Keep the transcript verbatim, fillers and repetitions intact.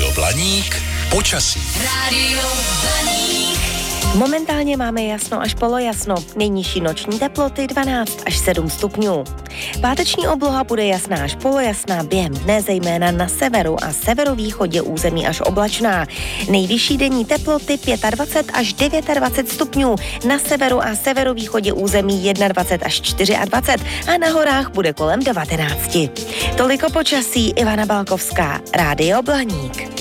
Rádio Blaník počasí. Rádio Blaník. Momentálně máme jasno až polojasno, nejnižší noční teploty dvanáct až sedm stupňů. Páteční obloha bude jasná až polojasná, během dne zejména na severu a severovýchodě území až oblačná. Nejvyšší denní teploty dvacet pět až dvacet devět stupňů, na severu a severovýchodě území dvacet jedna až dvacet čtyři a na horách bude kolem devatenáct. Toliko počasí, Ivana Balkovská, Rádio Blaník.